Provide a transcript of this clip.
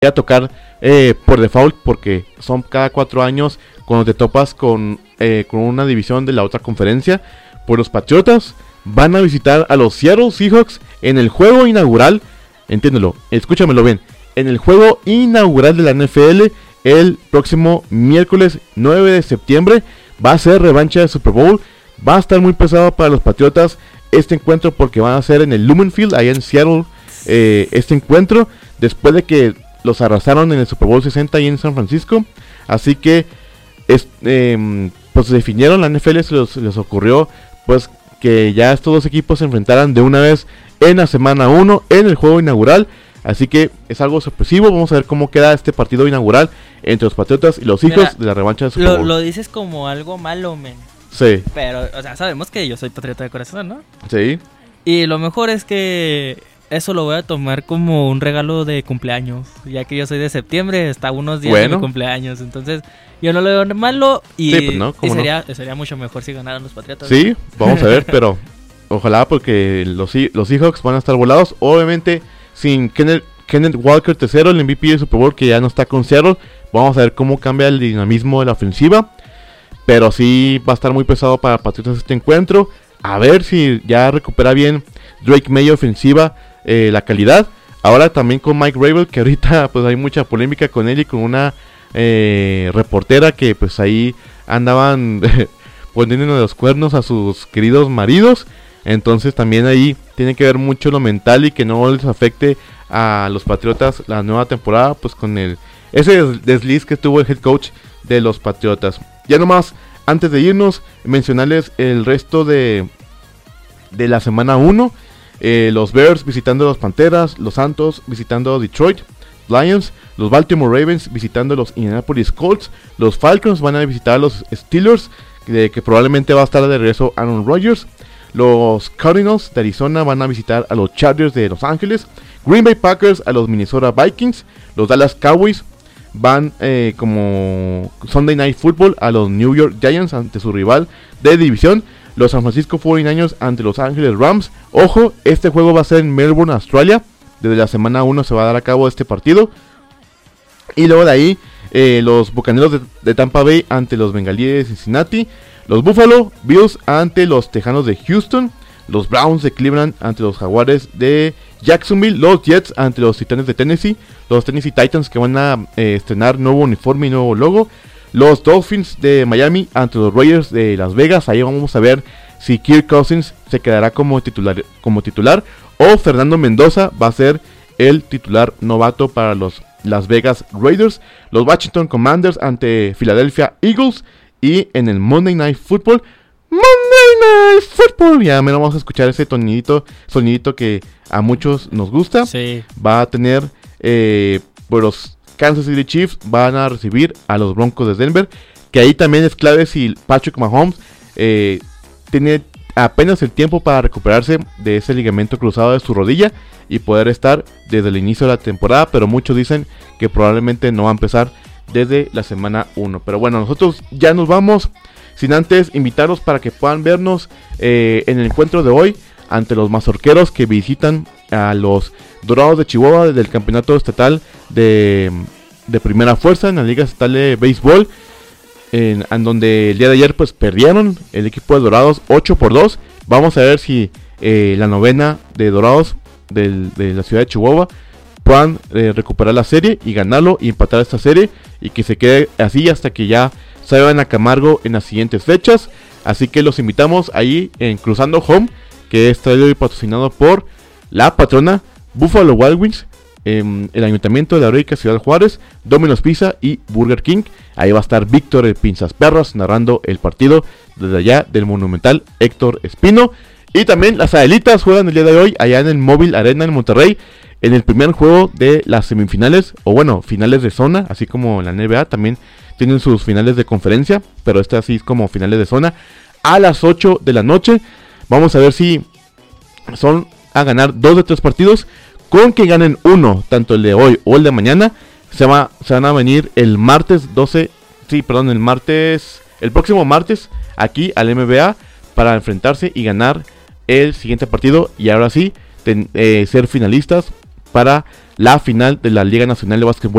a tocar por default, porque son cada 4 años cuando te topas con una división de la otra conferencia. Pues los Patriotas van a visitar a los Seattle Seahawks en el juego inaugural. Entiéndelo, escúchamelo bien. En el juego inaugural de la NFL el próximo miércoles 9 de septiembre. Va a ser revancha de Super Bowl. Va a estar muy pesado para los Patriotas este encuentro, porque van a ser en el Lumen Field, allá en Seattle, este encuentro, después de que los arrasaron en el Super Bowl 60 y en San Francisco. Así que pues se definieron, la NFL se les ocurrió pues que ya estos dos equipos se enfrentaran de una vez en la semana 1 en el juego inaugural. Así que es algo sorpresivo. Vamos a ver cómo queda este partido inaugural entre los Patriotas y los Seahawks de la revancha de Super Bowl. Lo dices como algo malo, men. Sí. Pero, o sea, sabemos que yo soy patriota de corazón, ¿no? Sí. Y lo mejor es que eso lo voy a tomar como un regalo de cumpleaños, ya que yo soy de septiembre, está unos días de mi cumpleaños, entonces yo no lo veo malo y, sí, pues no, sería mucho mejor si ganaran los Patriotas. Sí, vamos a ver, pero ojalá, porque los Seahawks van a estar volados, obviamente sin Kenneth Walker III, el MVP de Super Bowl, que ya no está con Seattle. Vamos a ver cómo cambia el dinamismo de la ofensiva, pero sí va a estar muy pesado para Patriotas este encuentro. A ver si ya recupera bien Drake May ofensiva, la calidad. Ahora también con Mike Rabel, que ahorita pues hay mucha polémica con él y con una reportera que pues ahí andaban poniendo los cuernos a sus queridos maridos. Entonces también ahí tiene que ver mucho lo mental y que no les afecte a los Patriotas la nueva temporada, pues con ese desliz que tuvo el head coach de los Patriotas. Ya nomás, antes de irnos, mencionarles el resto de la semana 1. Los Bears visitando a los Panteras, los Santos visitando a Detroit Lions, los Baltimore Ravens visitando a los Indianapolis Colts, los Falcons van a visitar a los Steelers, que probablemente va a estar de regreso Aaron Rodgers, los Cardinals de Arizona van a visitar a los Chargers de Los Ángeles, Green Bay Packers a los Minnesota Vikings, los Dallas Cowboys van como Sunday Night Football a los New York Giants ante su rival de división, los San Francisco 49ers ante Los Ángeles Rams. Ojo, este juego va a ser en Melbourne, Australia. Desde la semana 1 se va a dar a cabo este partido. Y luego de ahí, los Bucaneros de Tampa Bay ante los Bengalíes de Cincinnati. Los Buffalo Bills ante los Tejanos de Houston. Los Browns de Cleveland ante los Jaguares de Jacksonville. Los Jets ante los Titanes de Tennessee. Los Tennessee Titans, que van a estrenar nuevo uniforme y nuevo logo. Los Dolphins de Miami ante los Raiders de Las Vegas. Ahí vamos a ver si Kirk Cousins se quedará como titular o Fernando Mendoza va a ser el titular novato para los Las Vegas Raiders. Los Washington Commanders ante Philadelphia Eagles. Y en el Monday Night Football, ya me vamos a escuchar ese sonidito que a muchos nos gusta. Sí. Va a tener pues los Kansas City Chiefs van a recibir a los Broncos de Denver, que ahí también es clave si Patrick Mahomes tiene apenas el tiempo para recuperarse de ese ligamento cruzado de su rodilla y poder estar desde el inicio de la temporada, pero muchos dicen que probablemente no va a empezar desde la semana 1. Pero bueno, nosotros ya nos vamos, sin antes invitarlos para que puedan vernos en el encuentro de hoy ante los Mazorqueros, que visitan a los Dorados de Chihuahua desde el campeonato estatal de primera fuerza en la Liga Estatal de Béisbol, en donde el día de ayer pues perdieron el equipo de Dorados 8-2. Vamos a ver si la novena de Dorados de la ciudad de Chihuahua puedan recuperar la serie y ganarlo y empatar esta serie y que se quede así hasta que ya se vayan a Camargo en las siguientes fechas. Así que los invitamos ahí en Cruzando Home, que es traído y patrocinado por la patrona Buffalo Wild Wings, el Ayuntamiento de la Heroica Ciudad Juárez, Domino's Pizza y Burger King. Ahí va a estar Víctor el Pinzas Perros narrando el partido desde allá del Monumental Héctor Espino. Y también las Adelitas juegan el día de hoy allá en el Móvil Arena en Monterrey, en el primer juego de las semifinales, o bueno, finales de zona, así como la NBA también tienen sus finales de conferencia, pero esta así es como finales de zona, a las 8 de la noche. Vamos a ver si son a ganar 2 de 3 partidos. Con que ganen uno, tanto el de hoy o el de mañana, se van a venir el próximo martes aquí al NBA para enfrentarse y ganar el siguiente partido. Y ahora sí, ser finalistas para la final de la Liga Nacional de Básquetbol